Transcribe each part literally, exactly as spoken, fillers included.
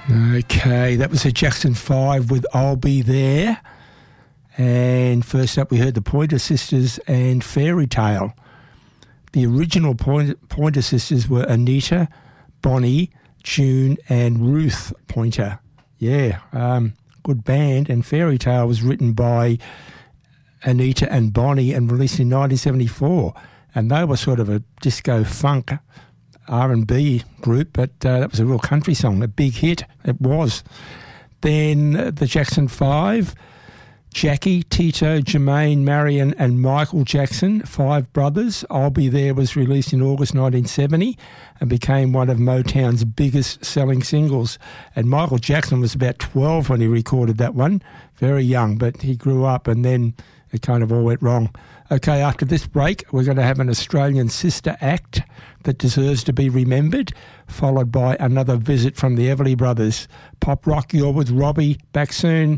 Okay, that was the Jackson five with I'll Be There. And first up we heard the Pointer Sisters and Fairy Tale. The original Point- Pointer Sisters were Anita, Bonnie, June and Ruth Pointer. Yeah, um, good band. And Fairy Tale was written by Anita and Bonnie and released in nineteen seventy-four. And they were sort of a disco funk R and B group, but uh, that was a real country song, a big hit. It was. Then uh, the Jackson Five, Jackie, Tito, Jermaine, Marion and Michael Jackson, five brothers. I'll Be There was released in August nineteen seventy and became one of Motown's biggest selling singles. And Michael Jackson was about twelve when he recorded that one, very young, but he grew up and then it kind of all went wrong. Okay, after this break, we're going to have an Australian sister act that deserves to be remembered, followed by another visit from the Everly Brothers. Pop Rock, you're with Robbie. Back soon.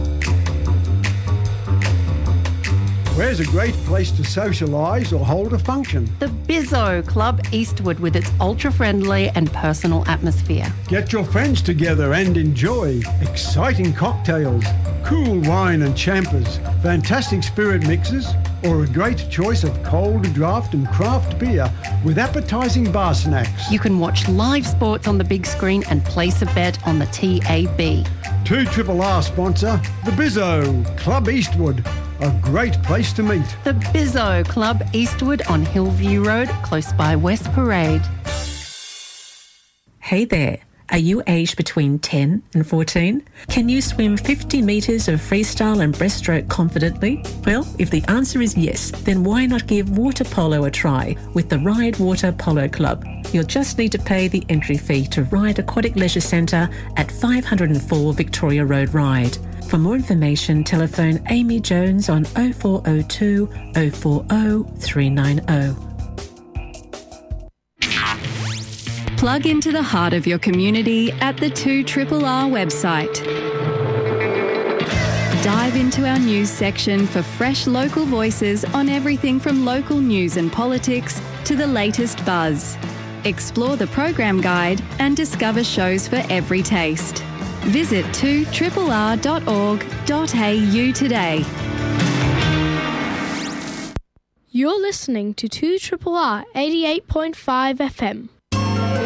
Where's a great place to socialise or hold a function? The Bizzo Club Eastwood with its ultra-friendly and personal atmosphere. Get your friends together and enjoy exciting cocktails, cool wine and champers, fantastic spirit mixes, or a great choice of cold draft and craft beer with appetising bar snacks. You can watch live sports on the big screen and place a bet on the T A B. two R R sponsor, the Bizzo Club Eastwood. A great place to meet. The Bizzo Club Eastwood on Hillview Road, close by West Parade. Hey there. Are you aged between ten and fourteen? Can you swim fifty metres of freestyle and breaststroke confidently? Well, if the answer is yes, then why not give water polo a try with the Ride Water Polo Club? You'll just need to pay the entry fee to Ride Aquatic Leisure Centre at five oh four Victoria Road, Ride. For more information, telephone Amy Jones on oh four oh two, oh four oh, three nine oh. Plug into the heart of your community at the two R R R website. Dive into our news section for fresh local voices on everything from local news and politics to the latest buzz. Explore the program guide and discover shows for every taste. Visit two R R R dot org dot a u today. You're listening to two R R R eighty-eight point five F M.